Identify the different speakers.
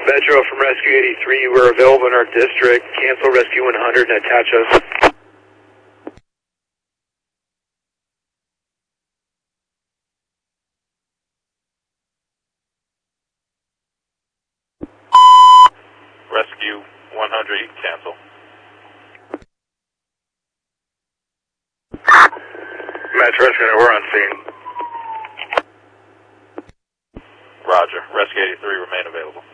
Speaker 1: Metro from Rescue 83, we're available in our district. Cancel Rescue 100 and attach us.
Speaker 2: Rescue 100, cancel.
Speaker 1: Metro, we're on scene.
Speaker 2: Roger. Rescue 83, remain available.